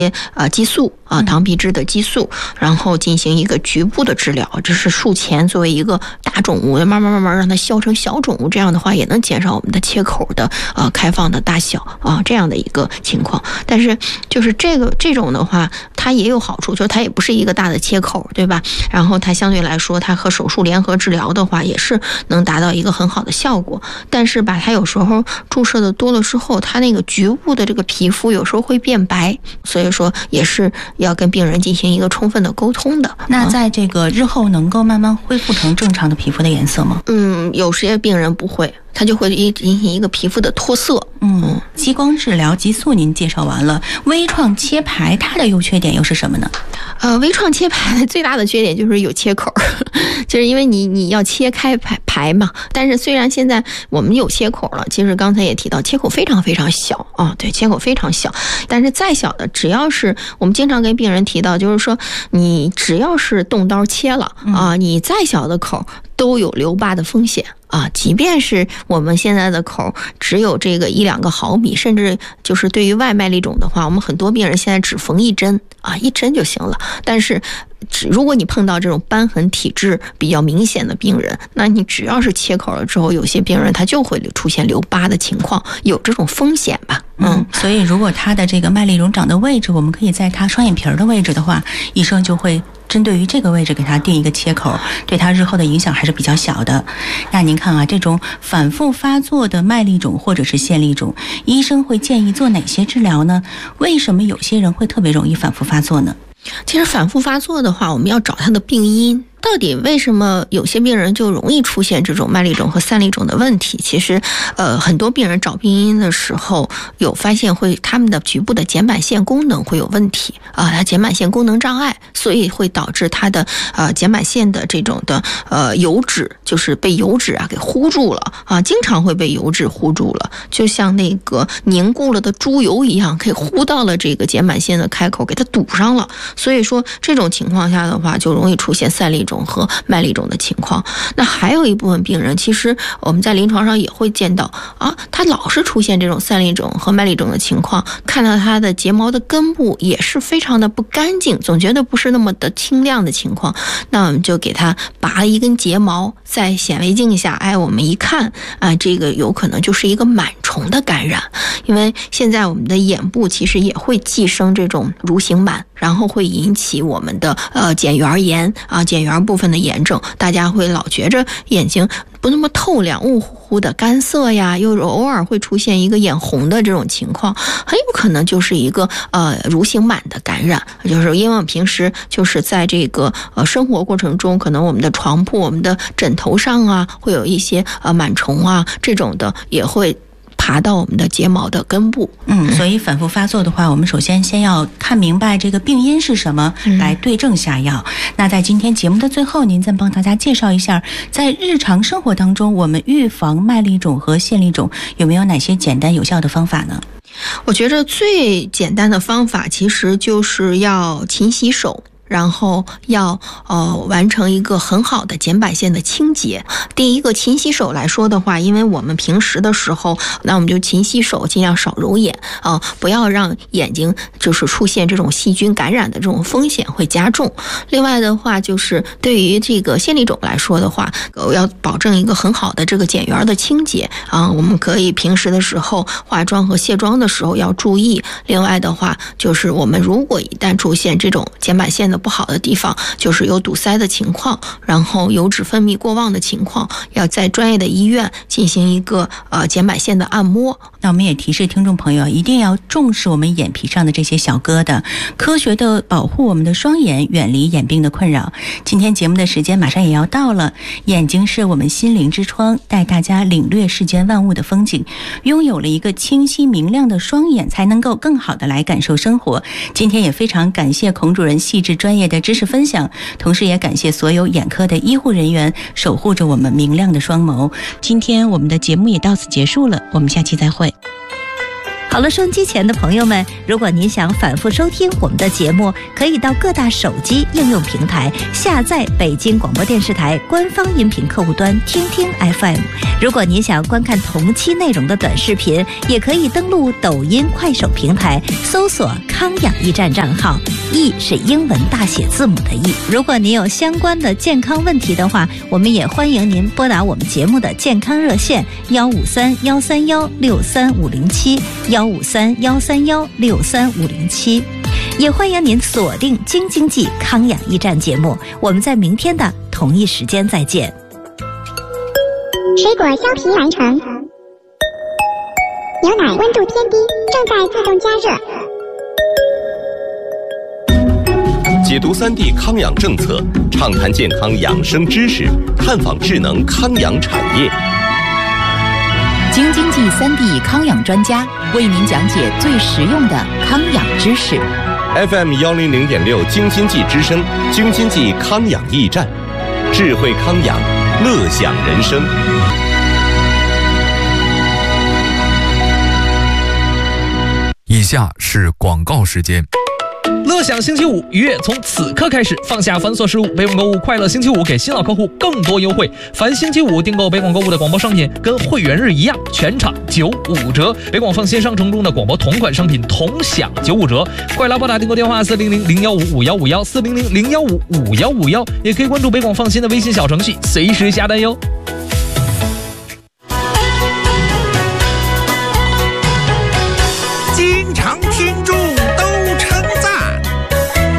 激素糖皮质的激素，然后进行一个局部的治疗，这是术前作为一个大肿物，慢慢让它消成小肿物，这样的话也能减少我们的切口的开放的大小这样的一个情况。但是就是这种的话，它也有好处，就是它也不是一个大的切口，对吧？然后它相对来说，它和手术联合治疗的话，也是能达到一个很好的效果。但是吧，它有时候注射的多了之后，它那个局部的这个皮肤有时候会变白，所以说也是要跟病人进行一个充分的沟通的。 那在这个日后能够慢慢恢复成正常的皮肤的颜色吗？ 有些病人不会，它就会进行一个皮肤的脱色。 激光治疗、激素您介绍完了，微创切排它的优缺点又是什么呢？ 微创切排最大的缺点就是有切口，就是因为你要切开排嘛。但是虽然现在我们有切口了，其实刚才也提到切口非常非常小对，切口非常小。但是再小的，只要是我们经常跟病人提到，就是说你只要是动刀切了你再小的口都有留疤的风险。即便是我们现在的口只有这个1-2个毫米，甚至就是对于外麦粒肿的话，我们很多病人现在只缝1针1针就行了。但是如果你碰到这种瘢痕体质比较明显的病人，那你只要是切口了之后，有些病人他就会出现留疤的情况，有这种风险吧。 所以如果他的这个麦粒肿长的位置，我们可以在他双眼皮的位置的话，医生就会针对于这个位置给他定一个切口，对他日后的影响还是比较小的。那您看这种反复发作的麦粒肿或者是腺粒肿，医生会建议做哪些治疗呢？为什么有些人会特别容易反复发作呢？ 其实反复发作的话，我们要找它的病因。到底为什么有些病人就容易出现这种麦粒肿和散粒肿的问题？其实很多病人找病因的时候有发现他们的局部的睑板腺功能会有问题它睑板腺功能障碍，所以会导致它的睑板腺的这种的油脂，就是被油脂给糊住了经常会被油脂糊住了，就像那个凝固了的猪油一样，可以糊到了这个睑板腺的开口，给它堵上了。所以说这种情况下的话，就容易出现散粒肿和麦粒肿的情况。那还有一部分病人，其实我们在临床上也会见到他老是出现这种散粒肿和麦粒肿的情况，看到他的睫毛的根部也是非常的不干净，总觉得不是那么的清亮的情况。那我们就给他拔了一根睫毛，在显微镜下我们一看这个有可能就是一个螨虫的感染。因为现在我们的眼部其实也会寄生这种蠕形螨，然后会引起我们的睑缘炎睑缘部分的炎症，大家会老觉着眼睛不那么透亮，雾乎乎的干涩呀，又偶尔会出现一个眼红的这种情况，很有可能就是一个蠕形螨的感染。就是因为我们平时就是在这个生活过程中，可能我们的床铺、我们的枕头上会有一些螨虫这种的也会爬到我们的睫毛的根部。 所以反复发作的话，我们首先要看明白这个病因是什么，来对症下药。那在今天节目的最后，您再帮大家介绍一下，在日常生活当中，我们预防麦粒肿和腺粒肿有没有哪些简单有效的方法呢？ 我觉得最简单的方法其实就是要勤洗手，然后要完成一个很好的睑板腺的清洁。第一个勤洗手来说的话，因为我们平时的时候，那我们就勤洗手，尽量少揉眼不要让眼睛就是出现这种细菌感染的这种风险会加重。另外的话，就是对于这个腺粒肿来说的话，要保证一个很好的这个睑缘的清洁我们可以平时的时候化妆和卸妆的时候要注意。另外的话，就是我们如果一旦出现这种睑板腺的不好的地方，就是有堵塞的情况，然后油脂分泌过旺的情况，要在专业的医院进行一个睑板腺的按摩。 那我们也提示听众朋友，一定要重视我们眼皮上的这些小疙瘩，科学的保护我们的双眼，远离眼病的困扰。今天节目的时间马上也要到了，眼睛是我们心灵之窗，带大家领略世间万物的风景。拥有了一个清晰明亮的双眼，才能够更好的来感受生活。今天也非常感谢孔主任细致专业的知识分享，同时也感谢所有眼科的医护人员守护着我们明亮的双眸。今天我们的节目也到此结束了，我们下期再会。 好了，收音机前的朋友们，如果您想反复收听我们的节目，可以到各大手机应用平台下载北京广播电视台官方音频客户端听听 FM。 如果您想观看同期内容的短视频，也可以登录抖音、快手平台搜索康养驿站账号，驿是英文大写字母的驿。如果您有相关的健康问题的话，我们也欢迎您拨打我们节目的健康热线153-131-63507，153-131-63507，也欢迎您锁定京津冀康养驿站节目。我们在明天的同一时间再见。 水果削皮完成，牛奶温度偏低，正在自动加热。 解读3D 康养政策，畅谈健康养生知识，探访智能康养产业。 京津冀3D 康养专家为您讲解最实用的康养知识。 FM 100.6京津冀之声，京津冀康养驿站，智慧康养，乐享人生。 以下是广告时间。 乐享星期五，愉悦从此刻开始，放下繁琐事务，北广购物快乐星期五给新老客户更多优惠。凡星期五订购北广购物的广播商品，跟会员日一样，全场95折。北广放线商城中的广播同款商品同享95折。快来拨打订购电话400-015-5151，400-015-5151，也可以关注北广放心的微信小程序，随时下单哟。